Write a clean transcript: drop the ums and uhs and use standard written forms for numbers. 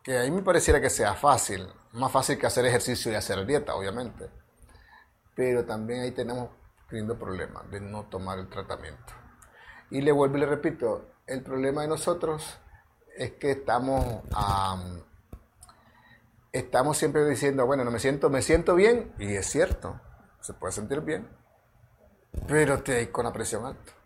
que a mí me pareciera que sea fácil, más fácil que hacer ejercicio y hacer dieta, obviamente. Pero también ahí tenemos teniendo problemas de no tomar el tratamiento. Y le vuelvo y le repito, el problema de nosotros es que estamos siempre diciendo, bueno, no me siento bien, y es cierto, se puede sentir bien, pero te hay con la presión alta.